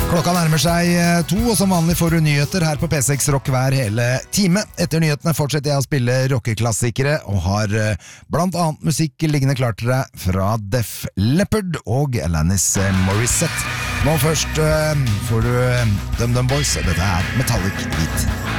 Klokka nærmer seg 2, og som vanlig får du nyheter her på P6 Rock hver hele time. Etter nyhetene fortsetter jeg å spille rockeklassikere, og har blant annet musikk liggende klart til deg fra Def Leppard og Alanis Morissette. Nå først får du Dum Dum Boys, dette er Metallic Beat.